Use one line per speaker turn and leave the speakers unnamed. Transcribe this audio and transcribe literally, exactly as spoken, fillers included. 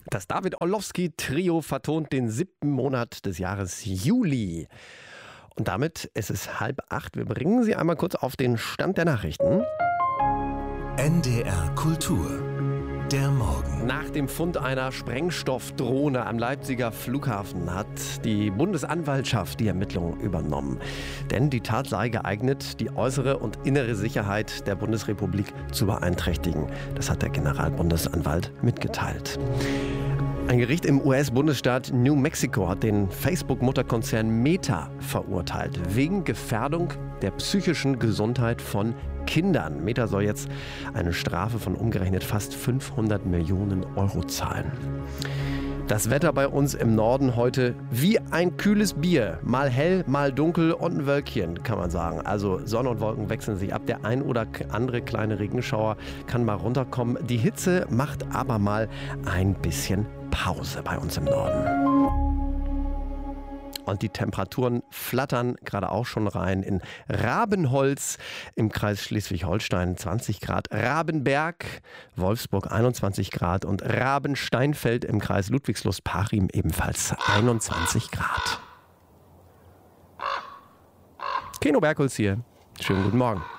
Das David Orlowski-Trio vertont den siebten Monat des Jahres Juli. Und damit ist es halb acht. Wir bringen Sie einmal kurz auf den Stand der Nachrichten.
N D R Kultur. Der Morgen.
Nach dem Fund einer Sprengstoffdrohne am Leipziger Flughafen hat die Bundesanwaltschaft die Ermittlungen übernommen. Denn die Tat sei geeignet, die äußere und innere Sicherheit der Bundesrepublik zu beeinträchtigen. Das hat der Generalbundesanwalt mitgeteilt. Ein Gericht im U S-Bundesstaat New Mexico hat den Facebook-Mutterkonzern Meta verurteilt, wegen Gefährdung der psychischen Gesundheit von Kindern. Meta soll jetzt eine Strafe von umgerechnet fast fünfhundert Millionen Euro zahlen. Das Wetter bei uns im Norden heute wie ein kühles Bier. Mal hell, mal dunkel und ein Wölkchen, kann man sagen. Also Sonne und Wolken wechseln sich ab. Der ein oder andere kleine Regenschauer kann mal runterkommen. Die Hitze macht aber mal ein bisschen Pause bei uns im Norden. Und die Temperaturen flattern gerade auch schon rein. In Rabenholz im Kreis Schleswig-Holstein zwanzig Grad, Rabenberg, Wolfsburg einundzwanzig Grad und Rabensteinfeld im Kreis Ludwigslust-Parchim ebenfalls einundzwanzig Grad. Keno Bergholz hier. Schönen guten Morgen.